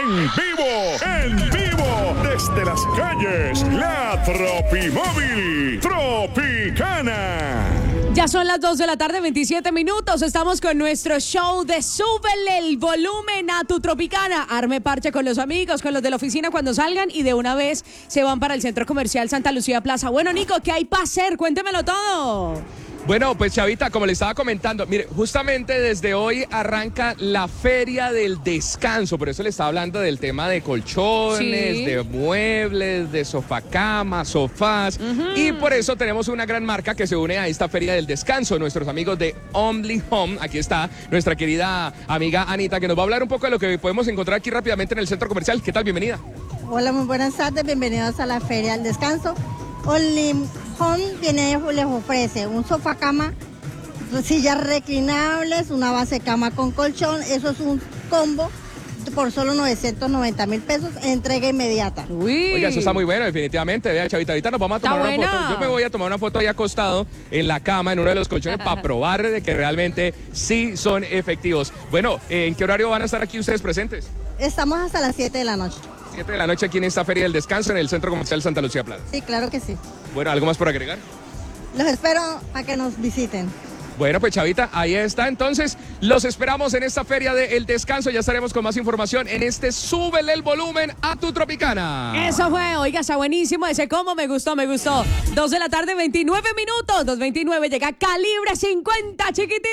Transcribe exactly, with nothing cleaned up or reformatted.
En vivo, en vivo, desde las calles, la Tropimóvil Tropicana. Ya son las dos de la tarde, veintisiete minutos. Estamos con nuestro show de Súbele el volumen a tu Tropicana. Arme parche con los amigos, con los de la oficina cuando salgan y de una vez se van para el Centro Comercial Santa Lucía Plaza. Bueno, Nico, ¿qué hay para hacer? Cuéntemelo todo. Bueno, pues Chavita, como le estaba comentando, mire, justamente desde hoy arranca la Feria del Descanso, por eso le estaba hablando del tema de colchones, sí, de muebles, de sofacamas, sofás, uh-huh. Y por eso tenemos una gran marca que se une a esta Feria del Descanso, nuestros amigos de Only Home. Aquí está nuestra querida amiga Anita, que nos va a hablar un poco de lo que podemos encontrar aquí rápidamente en el Centro Comercial. ¿Qué tal? Bienvenida. Hola, muy buenas tardes, bienvenidos a la Feria del Descanso. Only Home viene, les ofrece un sofá cama, sillas reclinables, una base cama con colchón. Eso es un combo por solo novecientos noventa mil pesos, entrega inmediata. Uy. Oiga, eso está muy bueno, definitivamente. Vea, Chavita, ahorita nos vamos a tomar una foto. Yo me voy a tomar una foto ahí acostado en la cama, en uno de los colchones, para probar de que realmente sí son efectivos. Bueno, ¿en qué horario van a estar aquí ustedes presentes? Estamos hasta las siete de la noche. siete de la noche aquí en esta Feria del Descanso en el Centro Comercial Santa Lucía Plaza. Sí, claro que sí. Bueno, ¿algo más por agregar? Los espero para que nos visiten. Bueno, pues Chavita, ahí está. Entonces, los esperamos en esta Feria del Descanso. Ya estaremos con más información en este Súbele el volumen a tu Tropicana. Eso fue, oiga, está buenísimo ese combo, me gustó, me gustó. dos de la tarde, veintinueve minutos, dos veintinueve, llega Calibre cincuenta, chiquitín.